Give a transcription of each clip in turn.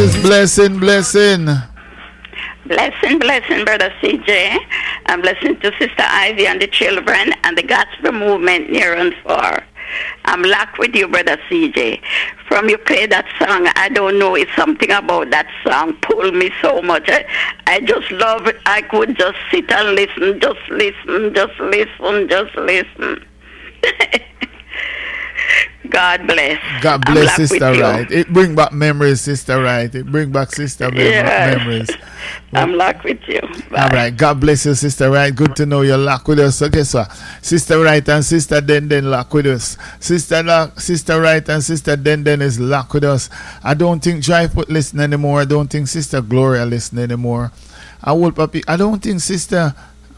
blessing. Blessing, Brother CJ. And blessing to Sister Ivy and the children and the gospel movement near and far. I'm locked with you, Brother CJ. From you play that song, I don't know, it's something about that song pulled me so much. I just love it. I could just sit and listen, just listen. God bless. God bless, Sister Wright. It bring back memories, Sister Wright. It bring back memories. I'm locked with you. Bye. All right. God bless you, Sister Wright. Good to know you're locked with us. So guess what? Sister Wright and Sister Den locked with us. Sister Wright and Sister Den is locked with us. I don't think Dryfoot listen anymore. I don't think Sister Gloria listen anymore. I don't think Sister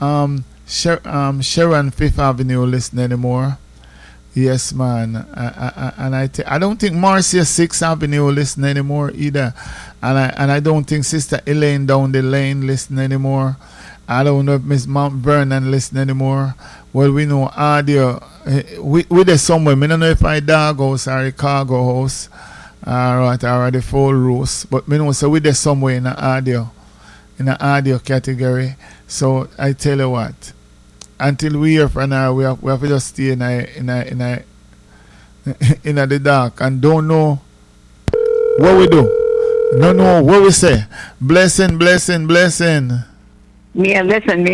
Sharon Fifth Avenue listen anymore. Yes, man. I don't think Marcia 6th Avenue listen anymore either. And I don't think Sister Elaine down the lane listen anymore. I don't know if Miss Mount Vernon listen anymore. Well, we know audio. We there somewhere. I don't know if I dog house or a cargo house or the full roast. But I know so we there somewhere in the audio category. So I tell you what. Until we hear from her, we have to just stay in the dark and don't know what we do. No, what we say. Blessing. Me listen.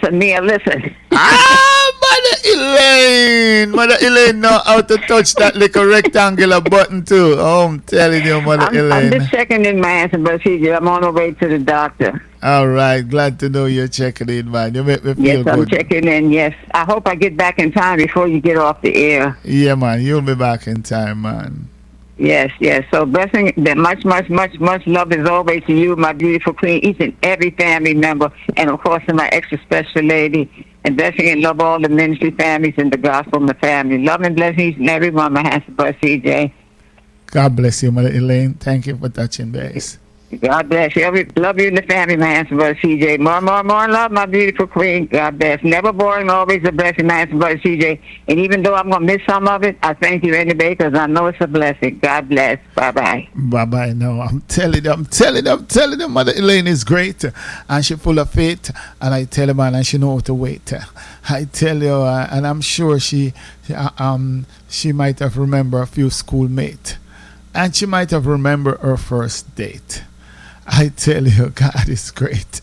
Mother Elaine know how to touch that little rectangular button too. Oh, I'm telling you, Elaine. I'm just checking in my answer, but I'm on the way to the doctor. All right, glad to know you're checking in, man. You make me feel good. Yes, I'm checking in, yes. I hope I get back in time before you get off the air. Yeah, man, you'll be back in time, man. Yes. So blessing, that much love as always to you, my beautiful queen, each and every family member, and of course to my extra special lady. And blessing and love all the ministry families and the gospel and the family. Love and blessings and everyone, my handsome boy CJ. God bless you, Mother Elaine. Thank you for touching base. God bless you. Love you and the family, my handsome brother CJ. More love, my beautiful queen. God bless. Never boring, always a blessing, my handsome brother CJ. And even though I'm going to miss some of it, I thank you anyway because I know it's a blessing. God bless. Bye-bye. Bye-bye. No, I'm telling them, Mother Elaine is great and she's full of faith. And I tell her, man, and she knows how to wait. I tell you, and I'm sure she might have remembered a few schoolmates. And she might have remembered her first date. I tell you, God is great.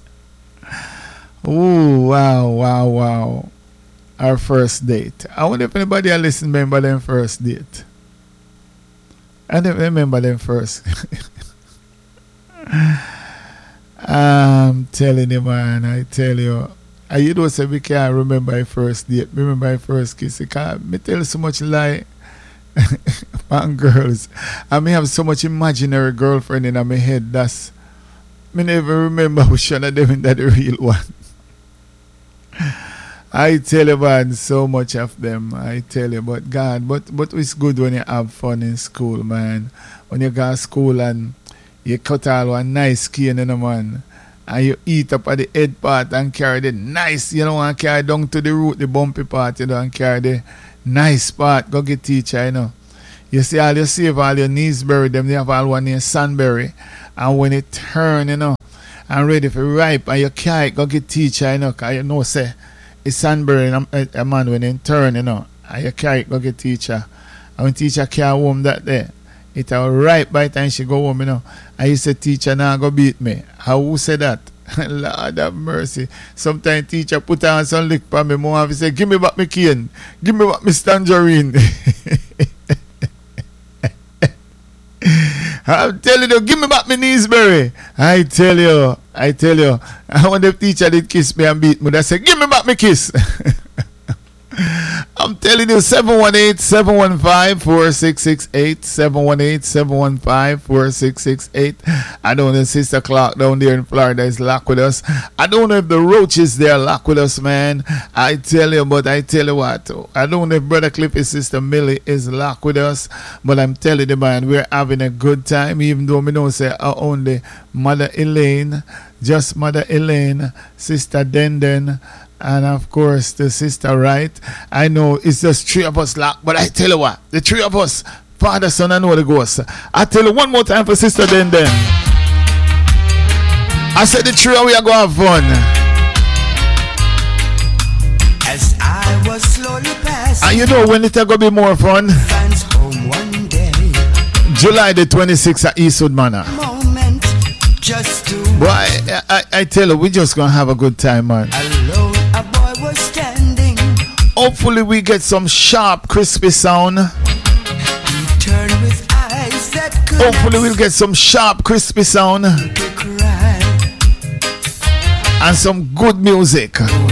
Oh, wow. Our first date. I wonder if anybody else listen remember them first date. I don't remember them first. I'm telling you, man. I tell you. You don't say we can't remember our first date. Remember our first kiss. Because me tell you so much lie. Man, girls. I may have so much imaginary girlfriend in my head. Me never remember which one of them is the real one. I tell you, man, so much of them. I tell you, but God, but it's good when you have fun in school, man. When you go to school and you cut all one nice cane, man, and you eat up at the head part and carry the nice, and carry down to the root, the bumpy part, and carry the nice part. Go get teacher, You see all you save all your knees buried them. They have all one named Sunberry. And when it turn, and ready for ripe, and you carry it, go get teacher, because say, it's Sunberry, a man when it turn, and you carry it, go get teacher. And when teacher carry home that day, it will ripe by the time she go home, And you say, teacher, now go beat me. Who said that? Lord have mercy. Sometimes teacher put on some lick for me, more and say, give me back my cane. Give me back my tangerine. I'm telling you, give me back my kneesberry. I tell you. I want the teacher did kiss me and beat me. I said, give me back my kiss. I'm telling you, 718-715-4668. 718-715-4668. I don't know if Sister Clark down there in Florida is locked with us. I don't know if the Roaches there locked with us, man. I tell you, but I tell you what. I don't know if Brother Cliffy's sister Millie is locked with us. But I'm telling you, man, we're having a good time. Even though we don't say only Mother Elaine, just Mother Elaine, Sister Denden, and of course the Sister Wright. I know it's just three of us locked, but I tell you what, the three of us, Father, Son, and Holy Ghost. I tell you one more time for Sister Denden. I said the three we are going to have fun. As I was slowly passing, And you know when it's going to be more fun? fans home one day. July the 26th at Eastwood Manor. Moment just to Boy, I tell you, we just going to have a good time, man. alone. A boy was standing. Hopefully we get some sharp, crispy sound. He turned with eyes that could Hopefully we'll get some sharp, crispy sound not cry. and some good music. When